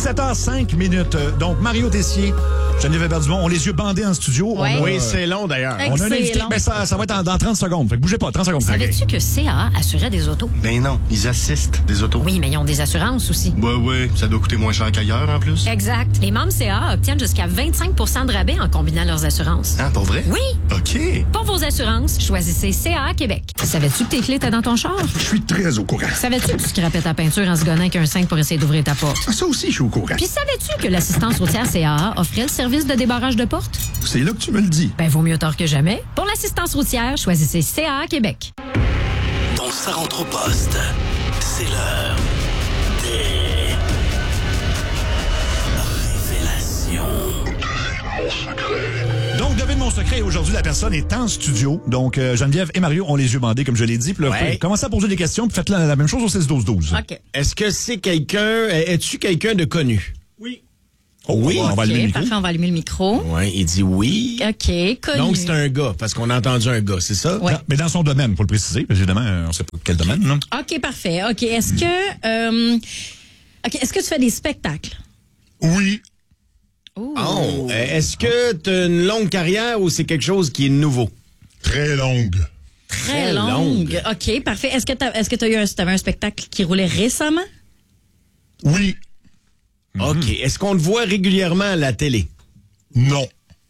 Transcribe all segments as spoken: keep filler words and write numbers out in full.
dix-sept heures cinq minutes. Donc, Mario Tessier, Geneviève Berdumont ont les yeux bandés en studio. Ouais. On a, Oui, c'est long d'ailleurs. on a un invité, mais ça, ça va être en, dans trente secondes. Fait que bougez pas, trente secondes. Savais-tu que C A A assurait des autos? Ben non, ils assistent des autos. Oui, mais ils ont des assurances aussi. Ouais, ouais, ça doit coûter moins cher qu'ailleurs en plus. Exact. Les membres C A A obtiennent jusqu'à vingt-cinq pour cent de rabais en combinant leurs assurances. Ah, pour vrai? Oui. OK. Pour vos assurances, choisissez C A A Québec. Savais-tu que tes clés étaient dans ton char? Je suis très au courant. Savais-tu que tu scrapais ta peinture en se gonnant avec un cinq pour essayer d'ouvrir ta porte? Ça aussi, je suis au courant. Puis savais-tu que l'assistance routière C A A offrait le service de débarrage de porte? C'est là que tu me le dis. Ben, vaut mieux tard que jamais. Pour l'assistance routière, choisissez C A A Québec. Dans sa rentre au poste, c'est l'heure des révélations. Donc, devine mon secret. Aujourd'hui, la personne est en studio. Donc, euh, Geneviève et Mario ont les yeux bandés, comme je l'ai dit. Puis là, Ouais. commencez à poser des questions, puis faites la, la même chose au six douze douze. OK. Est-ce que c'est quelqu'un... Es-tu quelqu'un de connu? Oui. Oh, oui, on va allumer le OK, micro. parfait, on va allumer le micro. Oui, il dit oui. OK, connu. Donc, c'est un gars, parce qu'on a entendu un gars, c'est ça? Ouais. Non, mais dans son domaine, pour le préciser. Évidemment, euh, on sait pas quel domaine, non? OK, parfait. OK, est-ce que... euh, OK, est-ce que tu fais des spectacles? Oui. Ouh. Oh. Euh, Est-ce que tu as une longue carrière ou c'est quelque chose qui est nouveau? Très longue. Très très longue. longue. OK, parfait. Est-ce que tu est-ce que tu as eu un, t'avais un spectacle qui roulait récemment? Oui. OK. Est-ce qu'on le voit régulièrement à la télé? Non.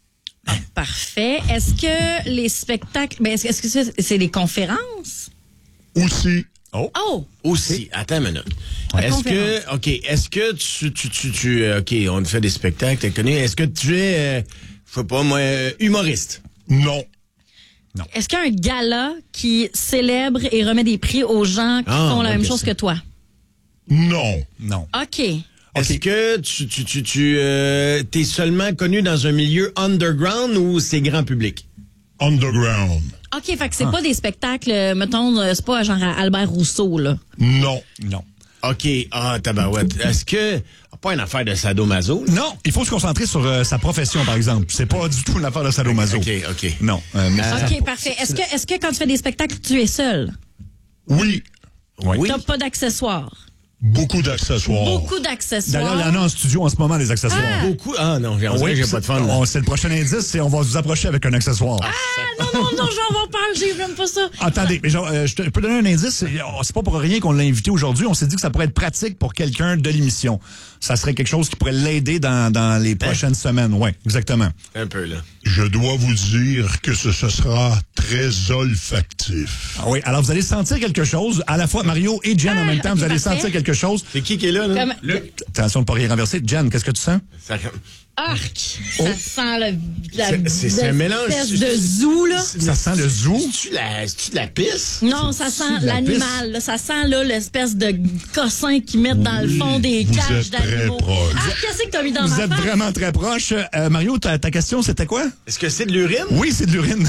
Parfait. Est-ce que les spectacles... Ben, est-ce, est-ce que c'est, c'est des conférences? Aussi. Oh. Oh! Aussi. Attends une minute. Est-ce conférence. que, OK, est-ce que tu, tu, tu, tu euh, OK, on fait des spectacles, t'es connu. Est-ce que tu es, euh, je sais pas, moi, euh, humoriste? Non. Est-ce qu'il y a un gala qui célèbre et remet des prix aux gens qui Ah, font la bonne même chose question. que toi? Non. Non. OK. Est-ce que tu, tu, tu, tu euh, t'es seulement connu dans un milieu underground ou c'est grand public? Underground. OK, fait que c'est pas des spectacles, euh, mettons, euh, c'est pas genre à Albert Rousseau, là. Non. Non. OK. Ah, tabarouette. Est-ce que... Pas une affaire de sadomaso? là? Non, il faut se concentrer sur euh, sa profession, par exemple. C'est pas du tout une affaire de sadomaso. OK, OK. Non. euh, mais ça- OK, parfait. Est-ce que, est-ce que quand tu fais des spectacles, tu es seul? Oui. Oui. T'as pas d'accessoires? Beaucoup d'accessoires. Beaucoup d'accessoires. D'ailleurs, il y en a en studio en ce moment, des accessoires. Beaucoup? Ah non, j'ai oui, j'ai c'est- pas de fun. là. on- C'est le prochain indice, c'est on va vous approcher avec un accessoire. Ah, non, non, non, j'en vais parler, j'ai même pas ça. Attendez, mais genre, euh, je te- je peux donner un indice. C'est oh, c'est pas pour rien qu'on l'a invité aujourd'hui. On s'est dit que ça pourrait être pratique pour quelqu'un de l'émission. Ça serait quelque chose qui pourrait l'aider dans, dans les prochaines semaines. Oui, exactement. Un peu, là. Je dois vous dire que ce, ce sera très olfactif. Ah oui, alors vous allez sentir quelque chose. À la fois, Mario et Jen en même temps, ok, vous allez parfait. sentir quelque chose. C'est qui qui est là, là? Comme... Attention de ne pas rien renverser. Jen, qu'est-ce que tu sens? Ça- Arc! Ça sent le, la, C'est- c'est- c'est un mélange. espèce de zoo, là. Ça sent le zoo. C'est-tu la, c'est-tu de la pisse? Non, ça sent de la l'animal. là. Ça sent là l'espèce de cossin qu'ils mettent dans le fond des vous cages êtes très d'animaux. proche. Ah, qu'est-ce que t'as mis dans Vous ma êtes face? vraiment très proche. Euh, Mario, ta, ta question, c'était quoi? Est-ce que c'est de l'urine? Oui, c'est de l'urine.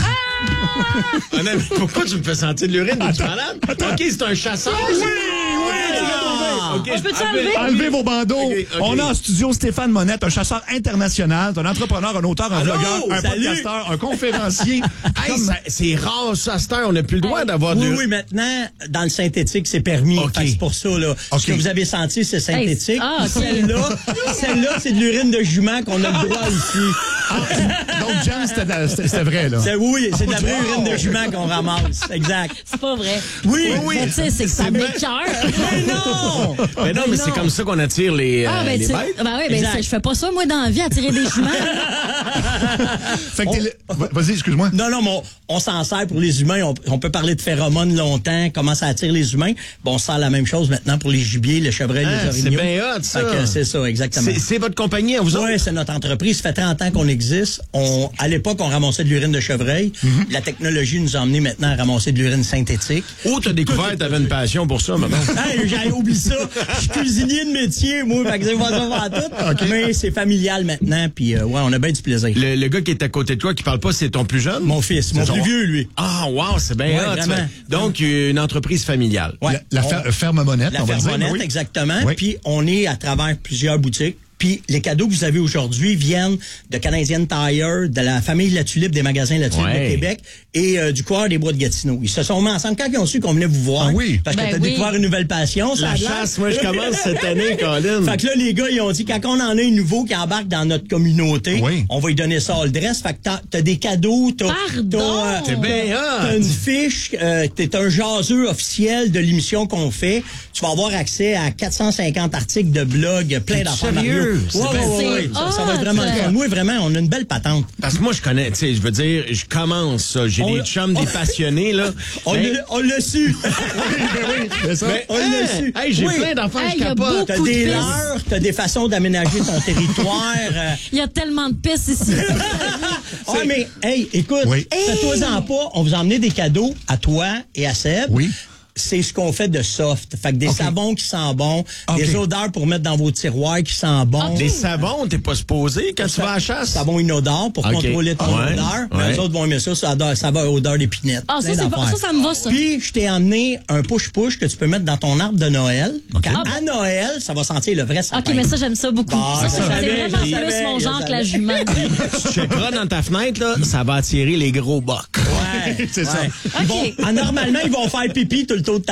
Ah non, mais pourquoi tu me fais sentir de l'urine? Es-tu malade? OK, c'est un chasseur? Oui, oui! Ah, OK, On peut-tu je- enlever? Enlevez vos bandeaux. Ok, ok. On a en studio Stéphane Monette, un chasseur international, un entrepreneur, un auteur, un Allô, vlogueur, un salut. podcasteur, un conférencier. Hey, Comme- ça- c'est rare, ça, à cette heure. On n'a plus le droit d'avoir Oui, de... oui, maintenant, dans le synthétique, c'est permis. OK. Fait que c'est pour ça, là. OK. Ce que vous avez senti, c'est synthétique. Hey, ah, OK. Celle-là, celle-là, c'est de l'urine de jument qu'on a le droit ici. Donc, Jen, c'était de- c'était c'était vrai, là. C'est, oui, c'est de la vraie urine de jument qu'on ramasse. Exact. C'est pas vrai. Oui, oui. Mais tu sais, c'est que ça C'est bien. m'écoeure. Mais non! Mais non, mais c'est comme ça qu'on attire les, Ah, euh, ben, les tu bêtes. ben oui, ben, Exact. c'est- je fais pas ça, moi, dans la vie, à tirer des juments. Fait que t'es le- Va- Vas-y, excuse-moi. Non, non, mais on, on s'en sert pour les humains. On, on peut parler de phéromones longtemps, comment ça attire les humains. Bon, on sert la même chose maintenant pour les gibiers, les chevreuils, Ah, les c'est orignaux. bien hot, ça. Fait que c'est ça, exactement. C'est c'est votre compagnie à vous autres? Oui, c'est notre entreprise. Ça fait trente ans qu'on existe. On, à l'époque, on ramassait de l'urine de chevreuil. Mm-hmm. La technologie nous a amené maintenant à ramasser de l'urine synthétique. Où t'as découvert, t'avais une passion pour ça, maman? Hey, j'ai oublié ça. Je suis cuisinier de métier, moi. Fait que c'est pas ça voir tout. Mais c'est familial maintenant. Puis, euh, ouais, on a bien du plaisir. Le, le gars qui est à côté de toi, qui parle pas, c'est ton plus jeune? Mon fils, mon C'est plus son- vieux, lui. Ah, wow, c'est bien Ouais, hot, ça. vraiment. Donc, une entreprise familiale. Ouais. La, la On- fer- ferme Monette, La on va ferme dire. Monette, oui. exactement. Oui. Puis on est à travers plusieurs boutiques, Puis les cadeaux que vous avez aujourd'hui viennent de Canadian Tire, de la famille La Tulipe, des magasins La Tulipe Ouais. de Québec et euh, du Coureur des Bois de Gatineau. Ils se sont mis ensemble quand ils ont su qu'on venait vous voir. Ah oui? Parce que Ben t'as oui. découvert une nouvelle passion. ça La a l'air. chasse, moi, je commence cette année, Colin. Fait que là, les gars, ils ont dit, quand on en a un nouveau qui embarque dans notre communauté, Oui. on va lui donner ça all dress. Fait que t'as, t'as des cadeaux, t'as, Pardon! t'as, euh, C'est bien t'as hot. une fiche, euh, t'es un jaseux officiel de l'émission qu'on fait. Tu vas avoir accès à quatre cent cinquante articles de blog, plein T'es d'affaires. sérieux? Mario. C'est Ouais, bien- ouais, ouais, ouais. Ça, ça va être vraiment le fun. Nous, vraiment, on a une belle patente. Parce que moi, je connais, tu sais, je veux dire, je commence ça. J'ai On- des chums, des passionnés, là. On Mais- l'a, on l'a su. Mais, on l'a hein, su. hey, j'ai Oui. plein d'affaires, Hey, je y a capote. T'as beaucoup de des pistes. leurs, t'as des façons d'aménager ton territoire. euh, Il y a tellement de pistes ici. Ah, mais, hey, écoute, Oui. fais-toi-en pas. On vous a emmené des cadeaux à toi et à Seb. Oui. C'est ce qu'on fait de soft. Fait que des OK. savons qui sentent bon, OK. des odeurs pour mettre dans vos tiroirs qui sentent bon. Des savons, t'es pas supposé quand tu vas à la chasse? Savon inodore pour OK. contrôler ton Ouais. odeur. Mais Ouais. eux autres vont aimer ça, ça a ça va odeur d'épinette. Ah, ça, Plein c'est bon. d'affaires. Ça, ça me va, ça. Puis, je t'ai emmené un push-push que tu peux mettre dans ton arbre de Noël. OK. Quand- Ah, à Noël, ça va sentir le vrai sapin. OK, mais ça, j'aime ça beaucoup. Bon, ça, je c'est savais, vraiment je plus savais, mon je genre que la savais. jument. Tu checkeras dans ta fenêtre, là, ça va attirer les gros bocs. Ouais, C'est ça. ouais. Ils vont- ah, normalement, ils vont faire pipi tout le tour de ta